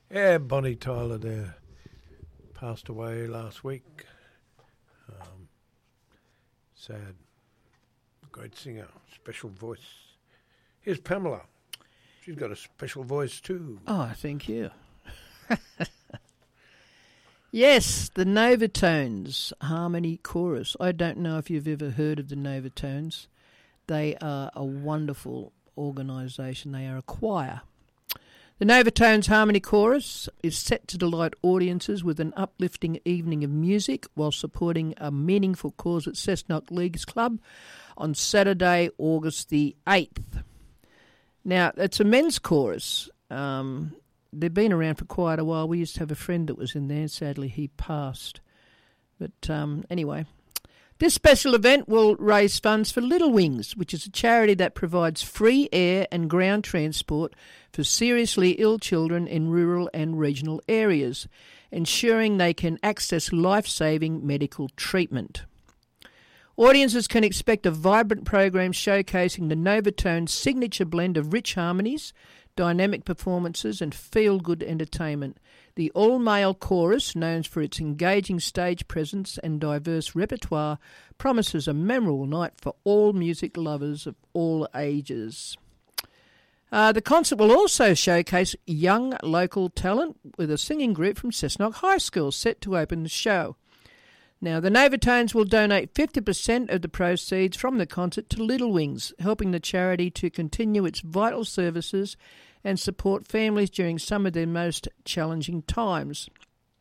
Yeah, Bonnie Tyler there passed away last week. Sad. Great singer, special voice. Here's Pamela. She's got a special voice too. Oh, thank you. Yes, the Novatones Harmony Chorus. I don't know if you've ever heard of the Novatones. They are a wonderful organisation. They are a choir. The Novatones Harmony Chorus is set to delight audiences with an uplifting evening of music while supporting a meaningful cause at Cessnock Leagues Club on Saturday, August the 8th. Now, it's a men's chorus. They've been around for quite a while. We used to have a friend that was in there. Sadly, he passed. But anyway, this special event will raise funds for Little Wings, which is a charity that provides free air and ground transport for seriously ill children in rural and regional areas, ensuring they can access life-saving medical treatment. Audiences can expect a vibrant program showcasing the Novatones' signature blend of rich harmonies, dynamic performances and feel-good entertainment. The all-male chorus, known for its engaging stage presence and diverse repertoire, promises a memorable night for all music lovers of all ages. The concert will also showcase young local talent with a singing group from Cessnock High School set to open the show. Now, the Novatones will donate 50% of the proceeds from the concert to Little Wings, helping the charity to continue its vital services and support families during some of their most challenging times.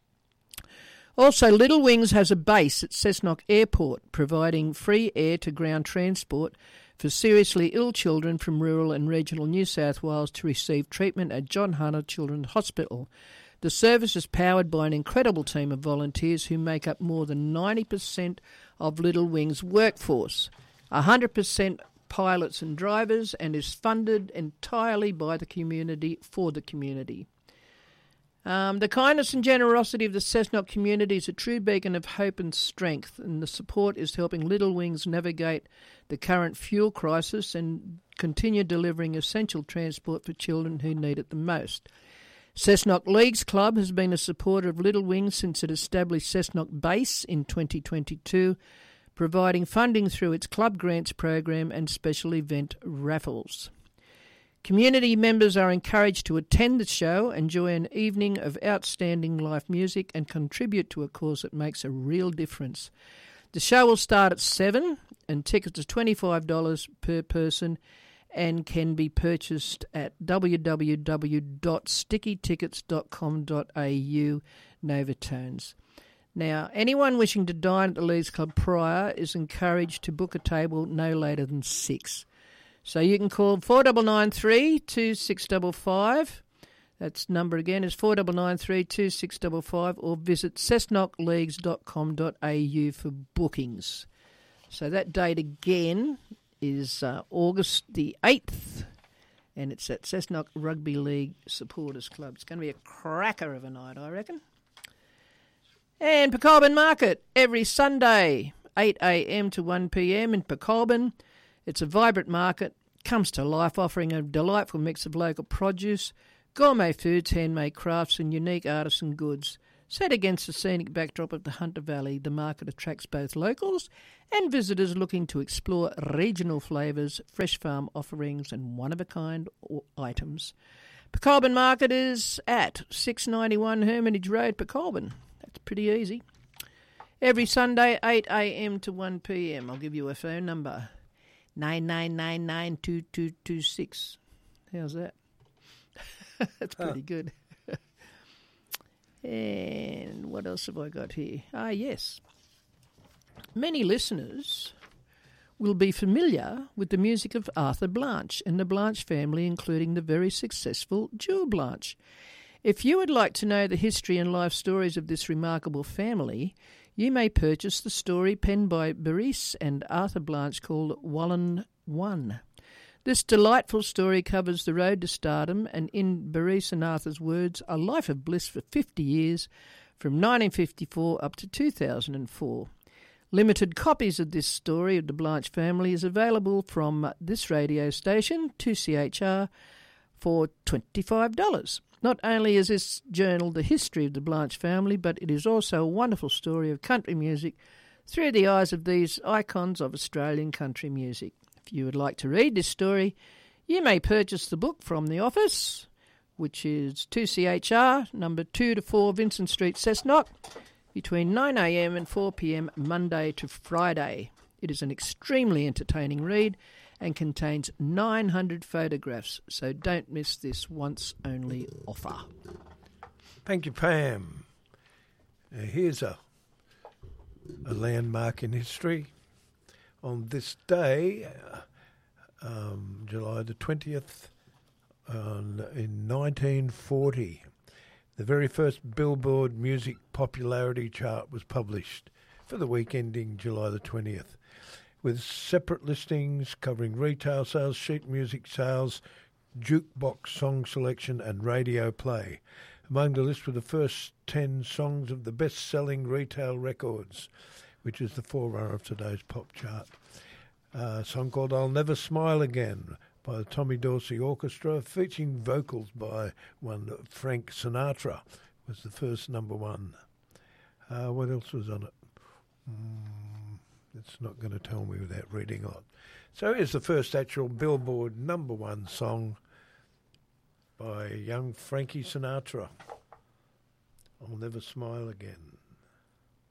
Also, Little Wings has a base at Cessnock Airport, providing free air-to-ground transport for seriously ill children from rural and regional New South Wales to receive treatment at John Hunter Children's Hospital. The service is powered by an incredible team of volunteers who make up more than 90% of Little Wings' workforce, 100% pilots and drivers, and is funded entirely by the community for the community. The kindness and generosity of the Cessnock community is a true beacon of hope and strength, and the support is helping Little Wings navigate the current fuel crisis and continue delivering essential transport for children who need it the most. Cessnock Leagues Club has been a supporter of Little Wings since it established Cessnock Base in 2022, providing funding through its club grants program and special event raffles. Community members are encouraged to attend the show, enjoy an evening of outstanding live music and contribute to a cause that makes a real difference. The show will start at 7 and tickets are $25 per person and can be purchased at www.stickytickets.com.au Novatones. Now, anyone wishing to dine at the Leagues Club prior is encouraged to book a table no later than 6. So you can call 4993 2655. That's number again is 4993 2655, or visit cessnockleagues.com.au for bookings. So that date again is August the 8th, and it's at Cessnock Rugby League Supporters Club. It's going to be a cracker of a night, I reckon. And Pecolbin Market, every Sunday, 8 a.m. to 1 p.m. in Pecolbin. It's a vibrant market, comes to life, offering a delightful mix of local produce, gourmet foods, handmade crafts and unique artisan goods. Set against the scenic backdrop of the Hunter Valley, the market attracts both locals and visitors looking to explore regional flavours, fresh farm offerings and one-of-a-kind items. Pecolbin Market is at 691 Hermitage Road, Pecolbin. That's pretty easy. Every Sunday, 8 a.m. to 1 p.m. I'll give you a phone number, 99992226. How's that? That's pretty good. And what else have I got here? Ah, yes. Many listeners will be familiar with the music of Arthur Blanche and the Blanche family, including the very successful Jewel Blanche. If you would like to know the history and life stories of this remarkable family, you may purchase the story penned by Berice and Arthur Blanche called Wallen One. This delightful story covers the road to stardom and, in Berice and Arthur's words, a life of bliss for 50 years, from 1954 up to 2004. Limited copies of this story of the Blanche family is available from this radio station, 2CHR, for $25. Not only is this journal the history of the Blanche family, but it is also a wonderful story of country music through the eyes of these icons of Australian country music. If you would like to read this story, you may purchase the book from the office, which is 2CHR, number 2 to 4 Vincent Street, Cessnock, between 9 a.m. and 4 p.m. Monday to Friday. It is an extremely entertaining read and contains 900 photographs, so don't miss this once-only offer. Thank you, Pam. Here's a landmark in history. On this day, July the 20th, in 1940, the very first Billboard music popularity chart was published for the week ending July the 20th, with separate listings covering retail sales, sheet music sales, jukebox song selection and radio play. Among the list were the first 10 songs of the best-selling retail records, which is the forerunner of today's pop chart. A song called I'll Never Smile Again by the Tommy Dorsey Orchestra, featuring vocals by one Frank Sinatra, was the first number one. What else was on it? It's not going to tell me without reading a lot. So here's the first actual Billboard number one song by young Frankie Sinatra. I'll Never Smile Again.